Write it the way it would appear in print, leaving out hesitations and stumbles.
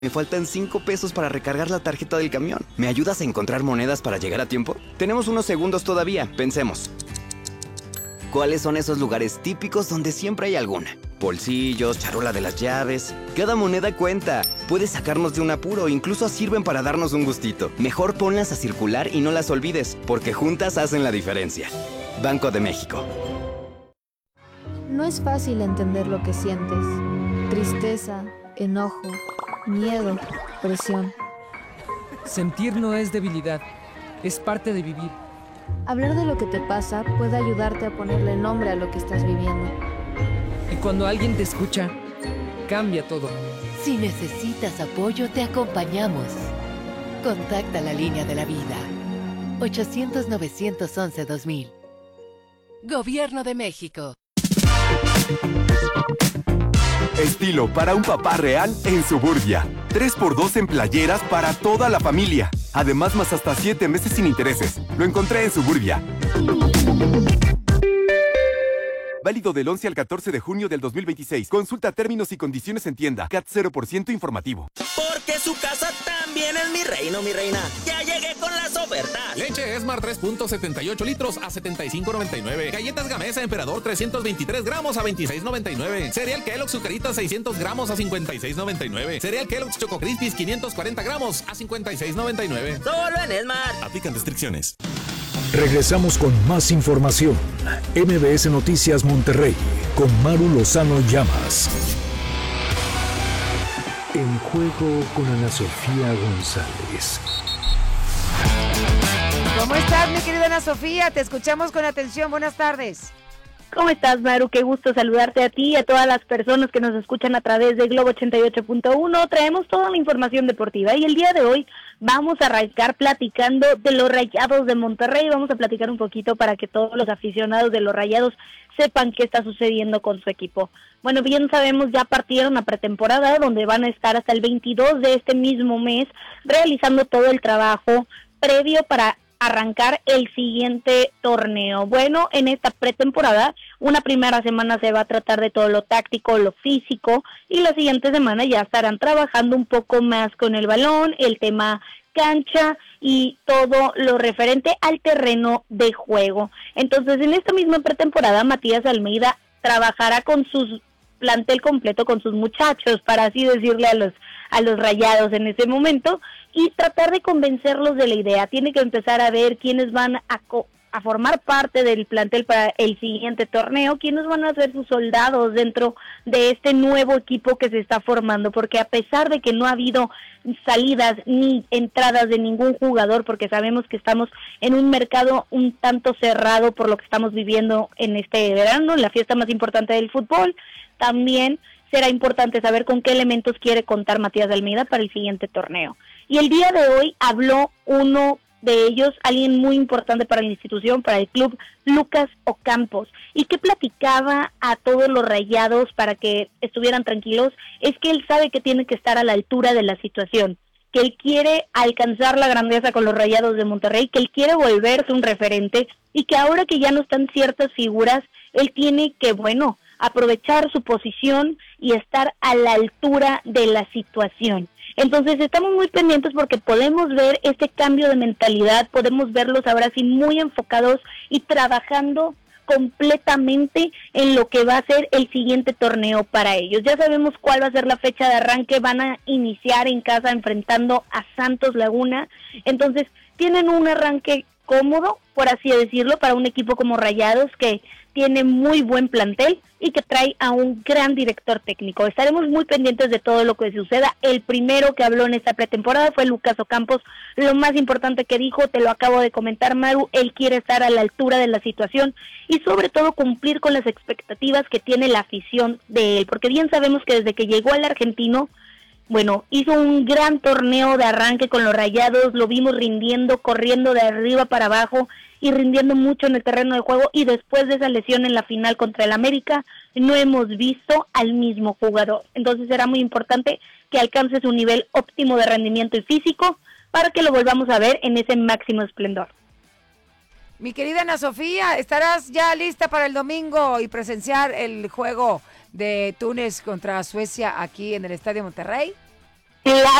Me faltan 5 pesos para recargar la tarjeta del camión. ¿Me ayudas a encontrar monedas para llegar a tiempo? Tenemos unos segundos todavía. Pensemos. ¿Cuáles son esos lugares típicos donde siempre hay alguna? Bolsillos, charola de las llaves. Cada moneda cuenta. Puede sacarnos de un apuro, incluso sirven para darnos un gustito. Mejor ponlas a circular y no las olvides, porque juntas hacen la diferencia. Banco de México. No es fácil entender lo que sientes. Tristeza, enojo, miedo, presión. Sentir no es debilidad, es parte de vivir. Hablar de lo que te pasa puede ayudarte a ponerle nombre a lo que estás viviendo. Y cuando alguien te escucha, cambia todo. Si necesitas apoyo, te acompañamos. Contacta la línea de la vida. 800-911-2000. Gobierno de México. Estilo para un papá real en Suburbia. 3x2 en playeras para toda la familia. Además, más hasta 7 meses sin intereses. Lo encontré en Suburbia. Válido del 11 al 14 de junio del 2026. Consulta términos y condiciones en tienda. CAT 0% informativo. Porque su casa también es mi reino, mi reina. Ya llegué con las ofertas. Leche Esmar 3.78 litros a $75.99. Galletas Gamesa Emperador 323 gramos a $26.99. Cereal Kellogg's Zucaritas 600 gramos a $56.99. Cereal Kellogg's Choco Crispies 540 gramos a $56.99. Solo en Esmar. Aplican restricciones. Regresamos con más información. MBS Noticias Monterrey con Maru Lozano Llamas. En juego con Ana Sofía González. ¿Cómo estás, mi querida Ana Sofía? Te escuchamos con atención. Buenas tardes. ¿Cómo estás, Maru? Qué gusto saludarte a ti y a todas las personas que nos escuchan a través de Globo 88.1. Traemos toda la información deportiva y el día de hoy vamos a arrancar platicando de los Rayados de Monterrey. Vamos a platicar un poquito para que todos los aficionados de los Rayados sepan qué está sucediendo con su equipo. Bueno, bien sabemos, ya partieron a pretemporada, donde van a estar hasta el 22 de este mismo mes, realizando todo el trabajo previo para arrancar el siguiente torneo. Bueno, en esta pretemporada, una primera semana se va a tratar de todo lo táctico, lo físico, y la siguiente semana ya estarán trabajando un poco más con el balón, el tema cancha y todo lo referente al terreno de juego. Entonces, en esta misma pretemporada, Matías Almeida trabajará con su plantel completo, con sus muchachos, para así decirle a los Rayados en ese momento, y tratar de convencerlos de la idea. Tiene que empezar a ver quiénes van a formar parte del plantel para el siguiente torneo, quiénes van a ser sus soldados dentro de este nuevo equipo que se está formando, porque a pesar de que no ha habido salidas ni entradas de ningún jugador, porque sabemos que estamos en un mercado un tanto cerrado por lo que estamos viviendo en este verano, la fiesta más importante del fútbol, también será importante saber con qué elementos quiere contar Matías Almeida para el siguiente torneo. Y el día de hoy habló uno de ellos, alguien muy importante para la institución, para el club, Lucas Ocampos. ¿Y qué platicaba a todos los Rayados para que estuvieran tranquilos? Es que él sabe que tiene que estar a la altura de la situación, que él quiere alcanzar la grandeza con los Rayados de Monterrey, que él quiere volverse un referente y que ahora que ya no están ciertas figuras, él tiene que, aprovechar su posición y estar a la altura de la situación. Entonces estamos muy pendientes porque podemos ver este cambio de mentalidad, podemos verlos ahora sí muy enfocados y trabajando completamente en lo que va a ser el siguiente torneo para ellos. Ya sabemos cuál va a ser la fecha de arranque, van a iniciar en casa enfrentando a Santos Laguna, entonces tienen un arranque cómodo, por así decirlo, para un equipo como Rayados que tiene muy buen plantel y que trae a un gran director técnico. Estaremos muy pendientes de todo lo que suceda. El primero que habló en esta pretemporada fue Lucas Ocampos. Lo más importante que dijo, te lo acabo de comentar, Maru, él quiere estar a la altura de la situación y sobre todo cumplir con las expectativas que tiene la afición de él, porque bien sabemos que desde que llegó al argentino, hizo un gran torneo de arranque con los Rayados, lo vimos rindiendo, corriendo de arriba para abajo y rindiendo mucho en el terreno de juego, y después de esa lesión en la final contra el América, no hemos visto al mismo jugador. Entonces será muy importante que alcance su nivel óptimo de rendimiento y físico para que lo volvamos a ver en ese máximo esplendor. Mi querida Ana Sofía, ¿estarás ya lista para el domingo y presenciar el juego de Túnez contra Suecia aquí en el Estadio Monterrey? Claro